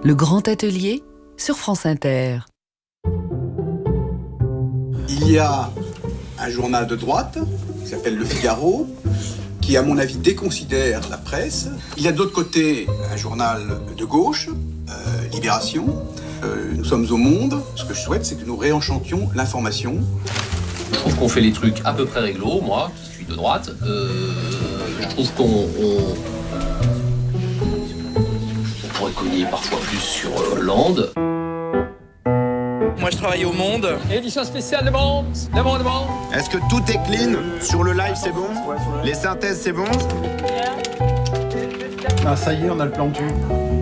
Le Grand Atelier sur France Inter. Il y a un journal de droite qui s'appelle Le Figaro, qui à mon avis déconsidère la presse. Il y a de l'autre côté un journal de gauche, Libération. Nous sommes au Monde. Ce que je souhaite, c'est que nous réenchantions l'information. Je trouve qu'on fait les trucs à peu près réglo, moi, qui suis de droite. Je trouve qu'on pourrait cogner parfois plus sur Hollande. Moi je travaille au Monde. Édition spéciale Le Monde. Le Monde. Est-ce que tout est clean? Sur le live c'est bon? Les synthèses c'est bon? Ah ça y est, on a le plan cul.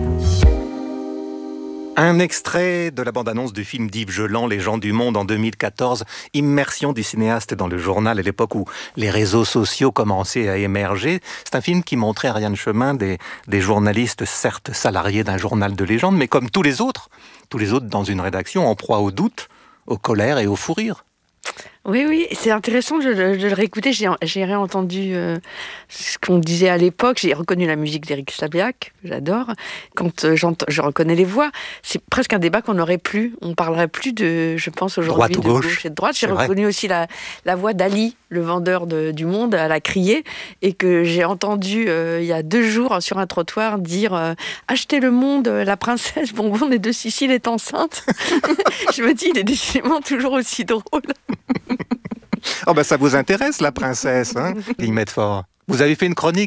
Un extrait de la bande-annonce du film d'Yves Geland, Les gens du monde, en 2014. Immersion du cinéaste dans le journal à l'époque où les réseaux sociaux commençaient à émerger. C'est un film qui montrait Ariane Chemin des journalistes, certes salariés d'un journal de légende, mais comme tous les autres dans une rédaction, en proie au doute, aux colères et au fou rire. Oui, c'est intéressant de le réécouter. J'ai réentendu ce qu'on disait à l'époque. J'ai reconnu la musique d'Éric Sabiac, que j'adore. Quand je reconnais les voix, c'est presque un débat qu'on n'aurait plus. On ne parlerait plus de, je pense aujourd'hui, droite ou de gauche et de droite. J'ai reconnu aussi la voix d'Ali, le vendeur du Monde, à la criée, et que j'ai entendu il y a 2 jours sur un trottoir dire « Achetez le Monde, la princesse Bonbonne de Sicile est enceinte ». Je me dis, il est décidément toujours aussi drôle. Oh ben ça vous intéresse, la princesse, hein, Guillemette Faure. Vous avez fait une chronique